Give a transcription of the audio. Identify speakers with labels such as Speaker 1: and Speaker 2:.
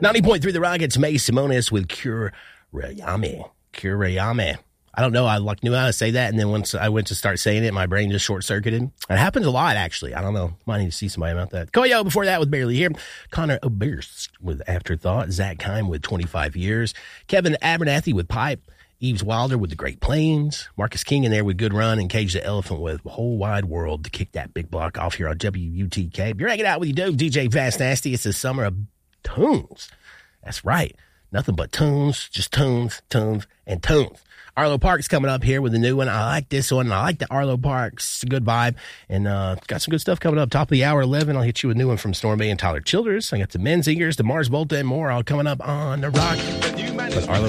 Speaker 1: 90.3 The Rockets, May Simonis with Kurayame. I don't know. I knew how to say that, and then once I went to start saying it, my brain just short-circuited. It happens a lot, actually. I don't know. Might need to see somebody about that. Koyo before that with Barely Here. Connor Oberst with Afterthought. Zach Kime with 25 Years. Kevin Abernathy with Pipe. Eves Wilder with The Great Plains. Marcus King in there with Good Run. And Cage the Elephant with Whole Wide World to kick that big block off here on WUTK. You're hanging out with your dude, DJ Fast Nasty. It's the summer of tunes. That's right. Nothing but tunes, just tunes, and tunes. Arlo Parks coming up here with a new one. I like this one. I like the Arlo Parks. It's a good vibe. And got some good stuff coming up. Top of the hour, 11. I'll hit you with a new one from Stormy and Tyler Childers. I got the Menzingers, the Mars Volta, and more all coming up on The Rock with Arlo